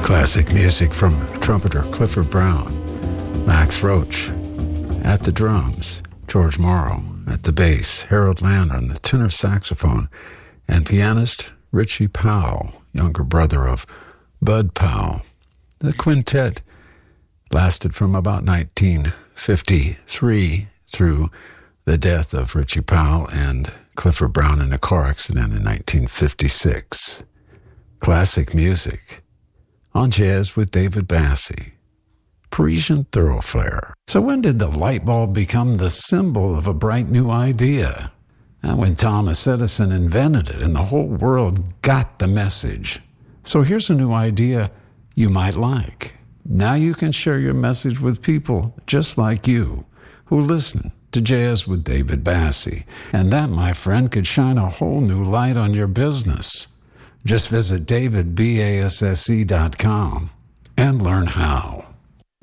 Classic music from trumpeter Clifford Brown, Max Roach at the drums, George Morrow at the bass, Harold Land on the tenor saxophone, and pianist Richie Powell, younger brother of Bud Powell. The quintet lasted from about 1953 through the death of Richie Powell and Clifford Brown in a car accident in 1956. Classic music on Jazz with David Bassie. Parisian Thoroughfare. So when did the light bulb become the symbol of a bright new idea? And when Thomas Edison invented it and the whole world got the message. So here's a new idea you might like. Now you can share your message with people just like you who listen to Jazz with David Bassie. And that, my friend, could shine a whole new light on your business. Just visit davidbasse.com and learn how.